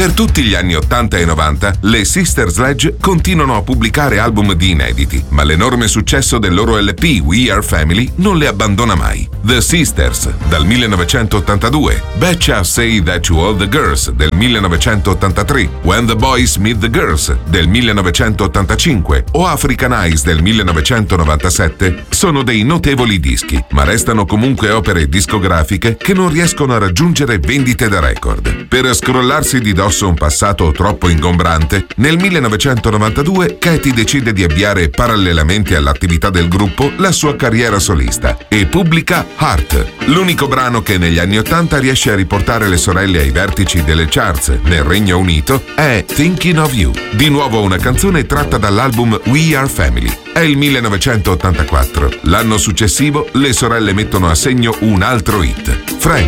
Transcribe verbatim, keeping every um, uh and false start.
Per tutti gli anni ottanta e novanta, le Sister Sledge continuano a pubblicare album di inediti, ma l'enorme successo del loro L P We Are Family non le abbandona mai. The Sisters dal millenovecentottantadue, Betcha Say That to All the Girls del millenovecentottantatré, When the Boys Meet the Girls del millenovecentottantacinque o African Eyes del millenovecentonovantasette sono dei notevoli dischi, ma restano comunque opere discografiche che non riescono a raggiungere vendite da record. Per scrollarsi di dosso un passato troppo ingombrante, nel millenovecentonovantadue Katy decide di avviare parallelamente all'attività del gruppo la sua carriera solista e pubblica Heart, l'unico brano che negli anni ottanta riesce a riportare le sorelle ai vertici delle charts nel Regno Unito è Thinking of You, di nuovo una canzone tratta dall'album We Are Family. È il millenovecentottantaquattro. L'anno successivo le sorelle mettono a segno un altro hit, Frank.